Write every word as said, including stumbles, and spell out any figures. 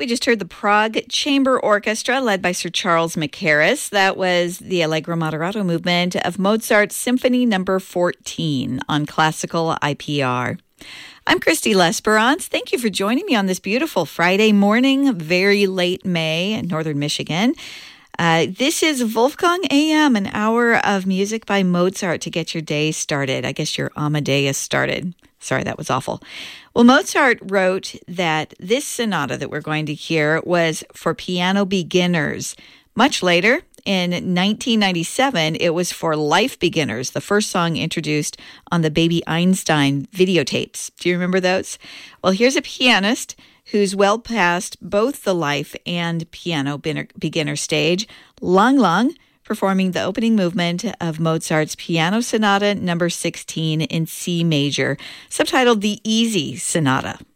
We just heard the Prague Chamber Orchestra led by Sir Charles Mackerras. That was the Allegro Moderato movement of Mozart's Symphony Number fourteen on Classical I P R. I'm Christy Lesperance. Thank you for joining me on this beautiful Friday morning, very late May in northern Michigan. Uh, this is Wolfgang A M, an hour of music by Mozart to get your day started. I guess your Amadeus started. Sorry, that was awful. Well, Mozart wrote that this sonata that we're going to hear was for piano beginners. Much later, in nineteen ninety-seven, it was for life beginners, the first song introduced on the Baby Einstein videotapes. Do you remember those? Well, here's a pianist who's well past both the life and piano beginner stage, Lang Lang, performing the opening movement of Mozart's Piano Sonata Number sixteen in C major, subtitled the Easy Sonata.